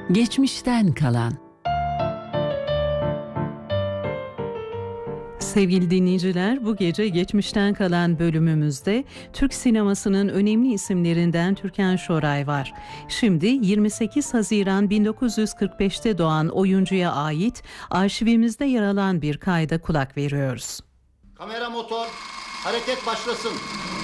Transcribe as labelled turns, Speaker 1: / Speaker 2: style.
Speaker 1: Geçmişten kalan.
Speaker 2: Sevgili dinleyiciler, bu gece geçmişten kalan bölümümüzde Türk sinemasının önemli isimlerinden Türkan Şoray var. Şimdi 28 Haziran 1945'te doğan oyuncuya ait arşivimizde yer alan bir kayda kulak veriyoruz.
Speaker 3: Kamera, motor, hareket başlasın.